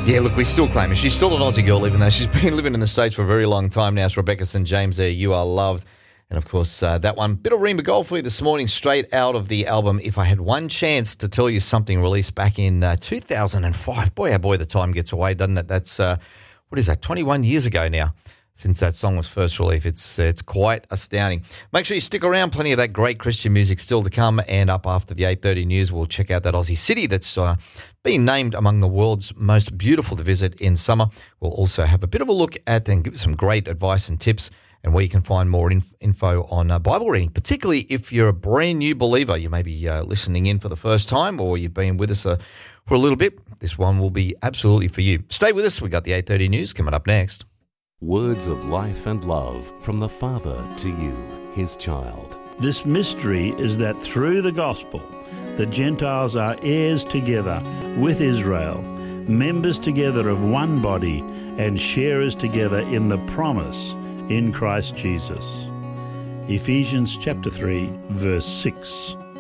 Yeah, look, we still claim her. She's still an Aussie girl, even though she's been living in the States for a very long time now. It's Rebecca St. James there, You Are Loved. And, of course, that one. Bit of Rima Gold for you this morning, straight out of the album If I Had One Chance to Tell You Something, released back in 2005. Boy, oh boy, the time gets away, doesn't it? That's, 21 years ago now since that song was first released. It's quite astounding. Make sure you stick around. Plenty of that great Christian music still to come. And up after the 8:30 news, we'll check out that Aussie city that's been named among the world's most beautiful to visit in summer. We'll also have a bit of a look at and give some great advice and tips and where you can find more info on Bible reading, particularly if you're a brand new believer. You may be listening in for the first time, or you've been with us for a little bit. This one will be absolutely for you. Stay with us. We've got the 8:30 news coming up next. Words of life and love from the Father to you, his child. This mystery is that through the gospel, the Gentiles are heirs together with Israel, members together of one body, and sharers together in the promise in Christ Jesus. Ephesians chapter 3, verse 6.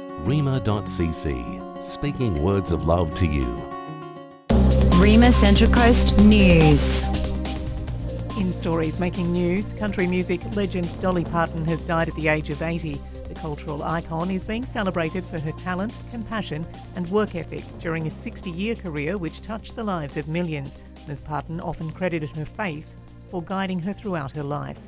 Rima.cc, speaking words of love to you. Rima Central Coast News. In stories making news, country music legend Dolly Parton has died at the age of 80. The cultural icon is being celebrated for her talent, compassion and work ethic during a 60-year career which touched the lives of millions. Ms. Parton often credited her faith for guiding her throughout her life.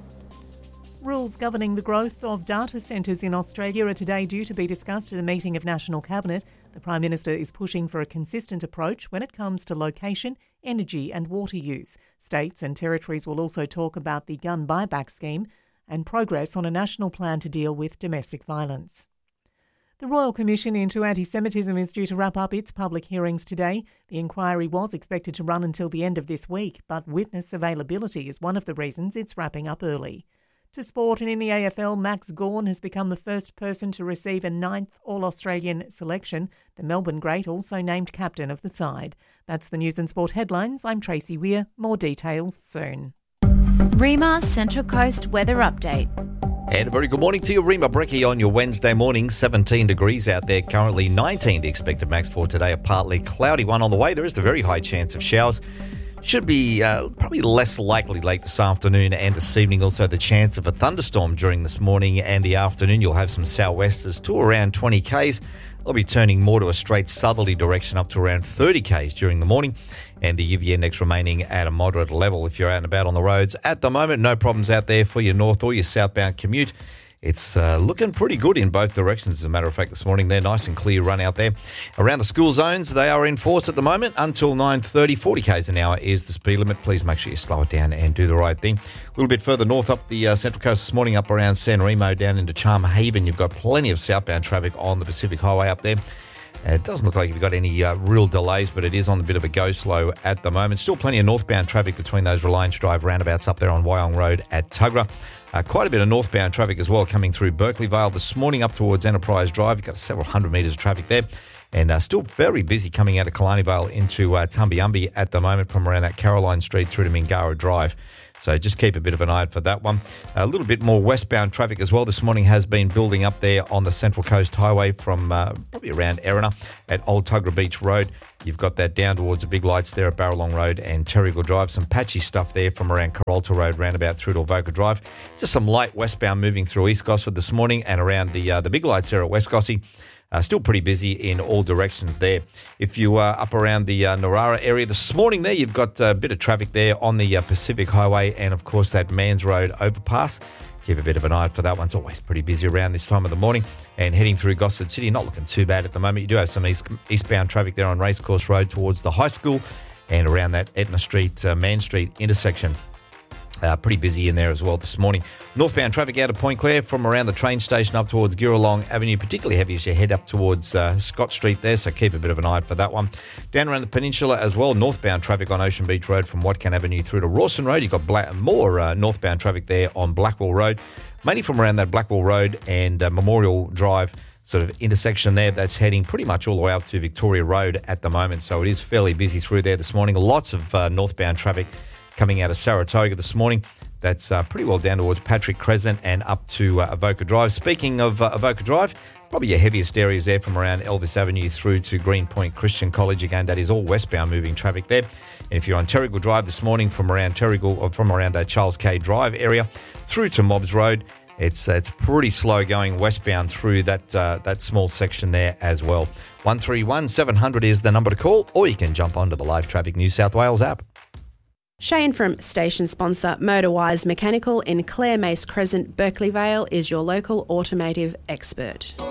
Rules governing the growth of data centres in Australia are today due to be discussed at a meeting of National Cabinet. The Prime Minister is pushing for a consistent approach when it comes to location, energy and water use. States and territories will also talk about the gun buyback scheme and progress on a national plan to deal with domestic violence. The Royal Commission into Anti-Semitism is due to wrap up its public hearings today. The inquiry was expected to run until the end of this week, but witness availability is one of the reasons it's wrapping up early. To sport, and in the AFL, Max Gawn has become the first person to receive a 9th All-Australian selection. The Melbourne great also named captain of the side. That's the news and sport headlines. I'm Tracy Weir. More details soon. Rima Central Coast Weather Update. And a very good morning to you, Rima Brekkie, on your Wednesday morning. 17 degrees out there, currently 19 the expected max for today. A partly cloudy one on the way. There is a very high chance of showers. Should be probably less likely late this afternoon and this evening. Also, the chance of a thunderstorm during this morning and the afternoon. You'll have some sou'westers to around 20 k's. They'll be turning more to a straight southerly direction up to around 30 k's during the morning. And the UV index remaining at a moderate level if you're out and about on the roads. At the moment, no problems out there for your north or your southbound commute. It's looking pretty good in both directions, as a matter of fact, this morning. They're nice and clear run out there. Around the school zones, they are in force at the moment until 9:30. 40 k's an hour is the speed limit. Please make sure you slow it down and do the right thing. A little bit further north up the Central Coast this morning, up around San Remo, down into Charm Haven. You've got plenty of southbound traffic on the Pacific Highway up there. It doesn't look like you've got any real delays, but it is on a bit of a go-slow at the moment. Still plenty of northbound traffic between those Reliance Drive roundabouts up there on Wyong Road at Tuggerah. Quite a bit of northbound traffic as well coming through Berkeley Vale this morning up towards Enterprise Drive. You've got several hundred metres of traffic there. And still very busy coming out of Killarney Vale into Tumbiumbi at the moment from around that Caroline Street through to Mingara Drive. So just keep a bit of an eye out for that one. A little bit more westbound traffic as well this morning has been building up there on the Central Coast Highway from probably around Erina at Old Tuggerah Beach Road. You've got that down towards the big lights there at Barralong Road and Terrigal Drive. Some patchy stuff there from around Carolta Road roundabout through to Avoca Drive. Just some light westbound moving through East Gosford this morning and around the big lights there at West Gossie. Still pretty busy in all directions there. If you are up around the Narara area this morning there, you've got a bit of traffic there on the Pacific Highway and, of course, that Mans Road overpass. Keep a bit of an eye out for that one. It's always pretty busy around this time of the morning. And heading through Gosford City, not looking too bad at the moment. You do have some eastbound traffic there on Racecourse Road towards the high school and around that Etna Street, Man Street intersection. Pretty busy in there as well this morning. Northbound traffic out of Point Clare from around the train station up towards Girralong Avenue, particularly heavy as you head up towards Scott Street there, so keep a bit of an eye out for that one. Down around the peninsula as well, northbound traffic on Ocean Beach Road from Watkin Avenue through to Rawson Road. You've got more northbound traffic there on Blackwell Road, mainly from around that Blackwell Road and Memorial Drive sort of intersection there. That's heading pretty much all the way up to Victoria Road at the moment, so it is fairly busy through there this morning. Lots of northbound traffic coming out of Saratoga this morning. That's pretty well down towards Patrick Crescent and up to Avoca Drive. Speaking of Avoca Drive, probably your heaviest areas there from around Elvis Avenue through to Greenpoint Christian College. Again, that is all westbound moving traffic there. And if you're on Terrigal Drive this morning from around Terrigal, or from around that Charles K Drive area through to Mobbs Road, it's pretty slow going westbound through that small section there as well. 131 700 is the number to call, or you can jump onto the Live Traffic New South Wales app. Shane from station sponsor Motorwise Mechanical in Clare Mace Crescent, Berkeley Vale is your local automotive expert.